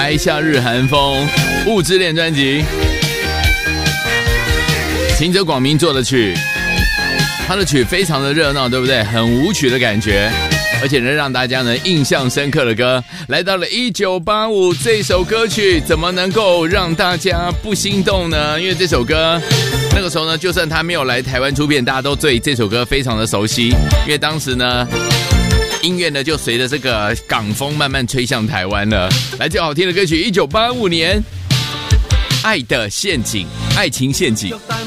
来夏日寒风，物之恋专辑，秦泽广明做的曲，他的曲非常的热闹，对不对？很舞曲的感觉，而且能让大家呢印象深刻的歌。来到了1985，这首歌曲怎么能够让大家不心动呢？因为这首歌那个时候呢，就算他没有来台湾出片，大家都对这首歌非常的熟悉，因为当时呢音乐呢就随着这个港风慢慢吹向台湾了。来最好听的歌曲，1985年《爱的陷阱》，爱情陷阱。 若但